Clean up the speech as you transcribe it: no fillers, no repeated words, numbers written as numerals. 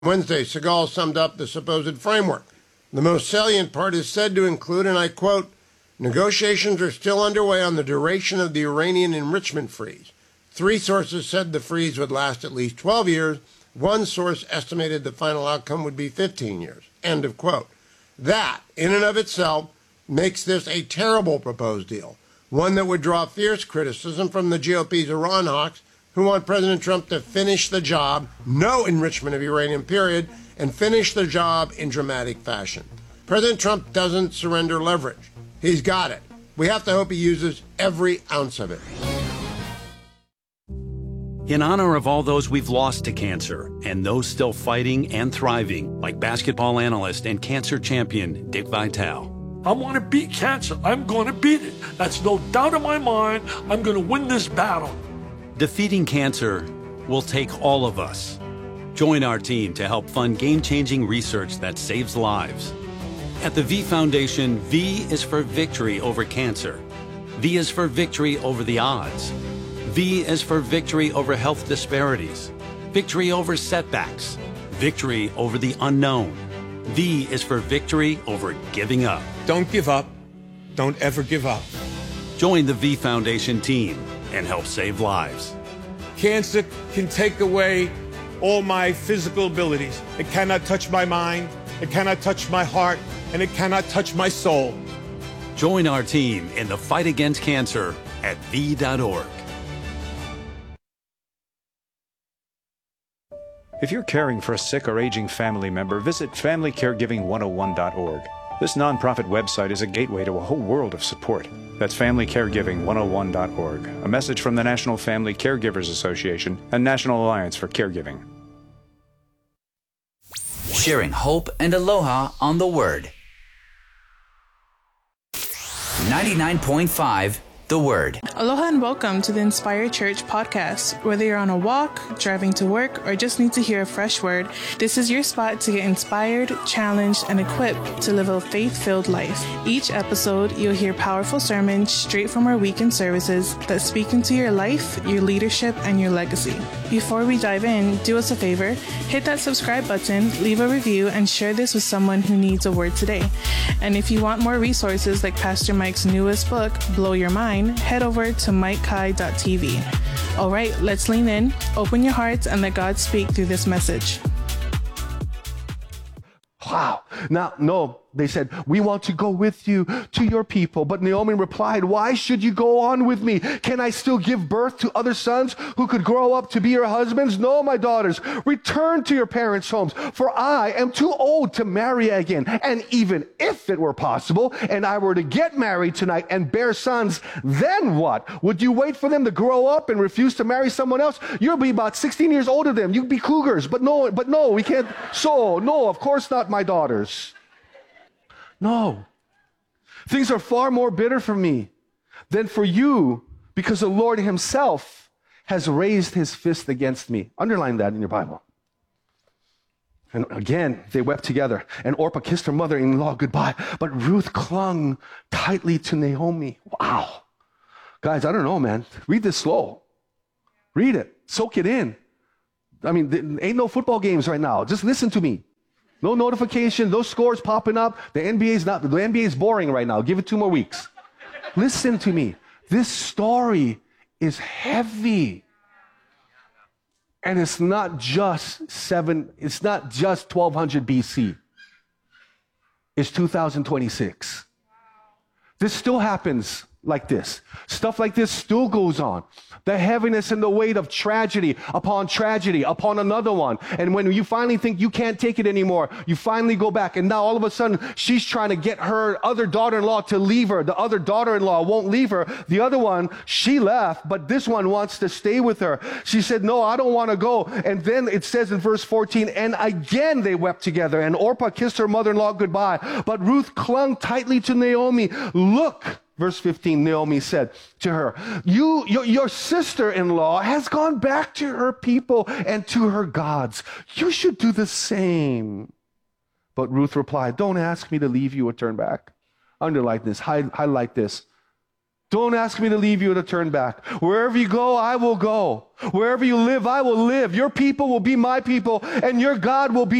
Wednesday, Segal summed up the supposed framework. The most salient part is said to include, and I quote, negotiations are still underway on the duration of the Iranian enrichment freeze. 3 sources said the freeze would last at least 12 years. 1 source estimated the final outcome would be 15 years. End of quote. That, in and of itself, makes this a terrible proposed deal, one that would draw fierce criticism from the GOP's Iran hawks who want President Trump to finish the job, no enrichment of uranium, period, and finish the job in dramatic fashion. President Trump doesn't surrender leverage. He's got it. We have to hope he uses every ounce of it. In honor of all those we've lost to cancer and those still fighting and thriving, like basketball analyst and cancer champion Dick Vitale. I want to beat cancer. I'm going to beat it. That's no doubt in my mind. I'm going to win this battle. Defeating cancer will take all of us. Join our team to help fund game-changing research that saves lives. At the V Foundation, V is for victory over cancer. V is for victory over the odds. V is for victory over health disparities, victory over setbacks, victory over the unknown. V is for victory over giving up. Don't give up. Don't ever give up. Join the V Foundation team and help save lives. Cancer can take away all my physical abilities. It cannot touch my mind, it cannot touch my heart, and it cannot touch my soul. Join our team in the fight against cancer at V.org. If you're caring for a sick or aging family member, visit FamilyCaregiving101.org. This nonprofit website is a gateway to a whole world of support. That's FamilyCaregiving101.org, a message from the National Family Caregivers Association and National Alliance for Caregiving. Sharing hope and aloha on the Word. 99.5 The Word. Aloha and welcome to the Inspired Church podcast. Whether you're on a walk, driving to work, or just need to hear a fresh word, this is your spot to get inspired, challenged, and equipped to live a faith-filled life. Each episode, you'll hear powerful sermons straight from our weekend services that speak into your life, your leadership, and your legacy. Before we dive in, do us a favor, hit that subscribe button, leave a review, and share this with someone who needs a word today. And if you want more resources like Pastor Mike's newest book, Blow Your Mind, head over to MikeKai.tv. All right, let's lean in, open your hearts, and let God speak through this message. Wow. Now, no, they said, we want to go with you to your people. But Naomi replied, why should you go on with me? Can I still give birth to other sons who could grow up to be your husbands? No, my daughters, return to your parents' homes, for I am too old to marry again. And even if it were possible, and I were to get married tonight and bear sons, then what? Would you wait for them to grow up and refuse to marry someone else? You'll be about 16 years older than them. You'd be cougars. But no, we can't. So, no, of course not, my daughters. No. Things are far more bitter for me than for you, because the Lord himself has raised his fist against me. Underline that in your Bible. And again, they wept together, and Orpah kissed her mother-in-law goodbye, but Ruth clung tightly to Naomi. Wow. Guys, I don't know, man. Read this slow. Read it. Soak it in. I mean, there ain't no football games right now. Just listen to me. No notification, no scores popping up. The NBA is boring right now. Give it 2 more weeks. Listen to me. This story is heavy. And it's not just 1200 BC. It's 2026. This still happens like this. Stuff like this still goes on. The heaviness and the weight of tragedy upon another one. And when you finally think you can't take it anymore, you finally go back. And now all of a sudden, she's trying to get her other daughter-in-law to leave her. The other daughter-in-law won't leave her. The other one, she left, but this one wants to stay with her. She said, no, I don't want to go. And then it says in verse 14, and again they wept together. And Orpah kissed her mother-in-law goodbye. But Ruth clung tightly to Naomi. Look, verse 15, Naomi said to her, your sister-in-law has gone back to her people and to her gods. You should do the same. But Ruth replied, don't ask me to leave you or turn back. Underline this, highlight this. Don't ask me to leave you or to turn back. Wherever you go, I will go. Wherever you live, I will live. Your people will be my people, and your God will be